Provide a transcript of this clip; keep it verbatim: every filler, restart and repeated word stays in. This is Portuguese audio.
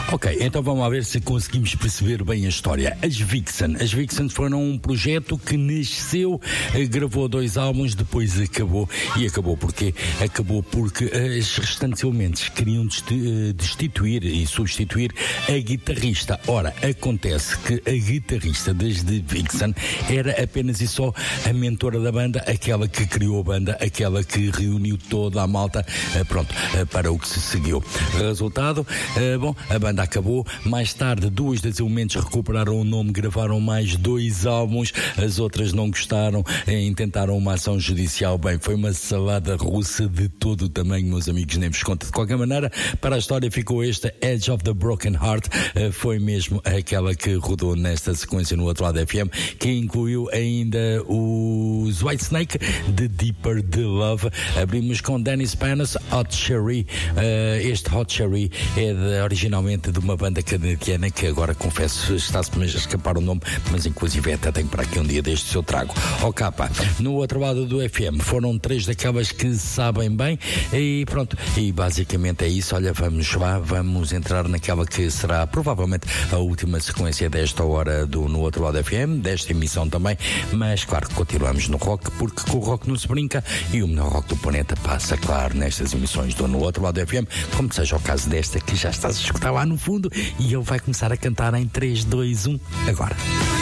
Ok, então vamos lá ver se conseguimos perceber bem a história. As Vixen. As Vixen foram um projeto que nasceu, gravou dois álbuns, depois acabou. E acabou porque Acabou porque as restantes elementos queriam destituir e substituir a guitarrista. Ora, acontece que a guitarrista das The Vixen era apenas e só a mentora da banda, aquela que criou a banda, aquela que reuniu toda a malta, pronto, para o que se seguiu. Resultado, bom, a banda acabou. Mais tarde, duas das elementos recuperaram o nome, gravaram mais dois álbuns, as outras não gostaram, intentaram uma ação judicial. Bem, foi uma salada russa de todo o tamanho, meus amigos, nem vos conto. De qualquer maneira, para a história ficou esta Edge of the Broken Heart, foi mesmo aquela que rodou nesta sequência no outro lado F M, que incluiu ainda os Whitesnake, The Deeper the Love. Abrimos com Dennis Panos, Hot Cherry. Este Hot Cherry é de, originalmente de uma banda canadiana que agora, confesso, está-se-me a escapar o nome, mas inclusive até tenho para aqui um dia destes eu trago. Ó capa, no outro lado do F M foram três daquelas que sabem bem e pronto, e basicamente é isso. Olha, vamos lá, vamos entrar naquela que será provavelmente a última sequência desta hora do No Outro Lado F M, desta emissão também, mas claro que continuamos no rock, porque com o rock não se brinca e o melhor rock do planeta passa, claro, nestas emissões do No Outro Lado F M, como seja o caso desta que já estás a escutar lá no fundo e ele vai começar a cantar em três, dois, um, agora.